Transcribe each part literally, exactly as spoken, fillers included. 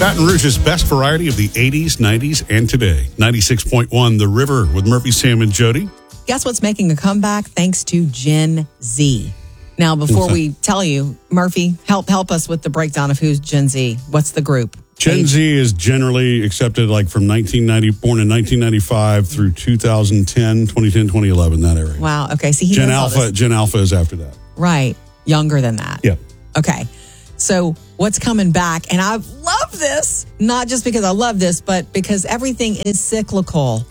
Baton Rouge's best variety of the eighties, nineties, and today. ninety-six point one The River with Murphy, Sam, and Jody. Guess what's making a comeback? Thanks to Gen Z. Now, before we tell you, Murphy, help help us with the breakdown of who's Gen Z. What's the group? Gen Age? Z is generally accepted like from nineteen ninety, born in nineteen ninety-five through two thousand ten, twenty ten, twenty eleven, that area. Wow. Okay. See, he Gen knows all Alpha, this. Gen Alpha is after that. Right. Younger than that. Yeah. Okay. So what's coming back? And I love this, not just because I love this, but because everything is cyclical,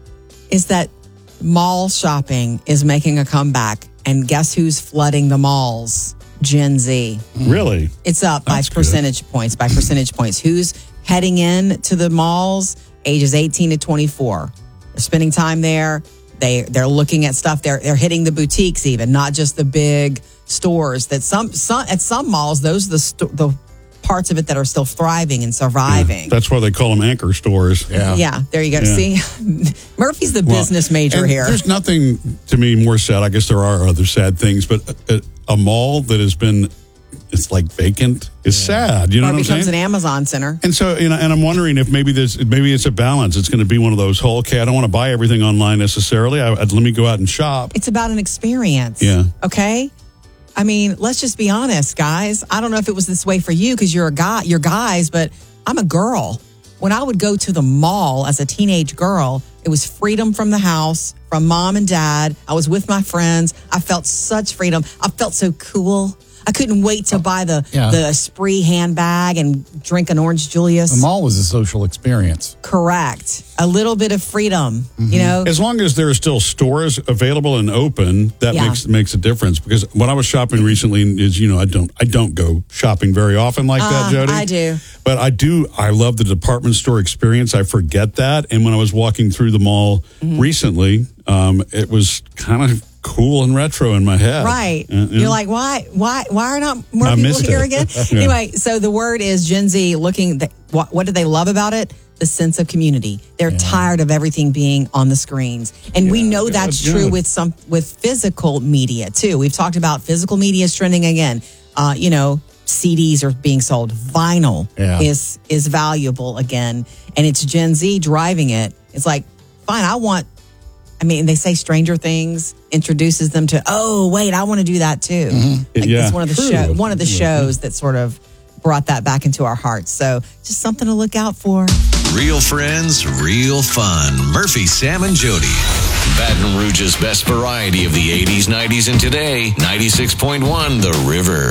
is that mall shopping is making a comeback. And guess who's flooding the malls? Gen Z. Really? It's up That's by good. percentage points, by percentage points. Who's heading in to the malls? Ages eighteen to twenty-four. They're spending time there. They, they're looking at stuff. They're, they're hitting the boutiques even, not just the big stores. That some, some at some malls, those are the, sto- the parts of it that are still thriving and surviving. That's why they call them anchor stores. Yeah. Yeah, there you go. Yeah. See, Murphy's the Well, business major and here. There's nothing to me more sad. I guess there are other sad things, but a, a mall that has been, it's like vacant is sad. You know or it what I'm becomes saying? an Amazon center. And so, you know, and I'm wondering if maybe this, maybe it's a balance. It's going to be one of those whole, okay, I don't want to buy everything online necessarily. I, I'd, let me go out and shop. It's about an experience. Yeah. Okay. I mean, let's just be honest, guys. I don't know if it was this way for you because you're a guy, you're guys, but I'm a girl. When I would go to the mall as a teenage girl, it was freedom from the house, from mom and dad. I was with my friends. I felt such freedom. I felt so cool. I couldn't wait to buy the Yeah. the Spree handbag and drink an Orange Julius. The mall was a social experience. Correct. A little bit of freedom, you know? As long as there are still stores available and open, that Yeah. makes makes a difference. Because when I was shopping recently, is you know I don't I don't go shopping very often like that, Uh, Jody. I do. But I do. I love the department store experience. I forget that. And when I was walking through the mall Mm-hmm. recently, um, it was kind of cool and retro in my head. Right. Uh, yeah. You're like, why, why, why are not more I people missed here it. again? Yeah. Anyway, so the word is Gen Z looking, the, what, what do they love about it? The sense of community. They're tired of everything being on the screens. And we know that's yeah, true yeah. with some, with physical media too. We've talked about physical media is trending again. Uh, you know, C Ds are being sold. Vinyl Yeah. is, is valuable again. And it's Gen Z driving it. It's like, fine, I want, I mean, they say Stranger Things introduces them to, oh, wait, I want to do that too. Like Yeah, it's one of the true. show, one of the shows that sort of brought that back into our hearts. So just something to look out for. Real friends, real fun. Murphy, Sam, and Jody. Baton Rouge's best variety of the eighties, nineties, and today. ninety-six point one The River.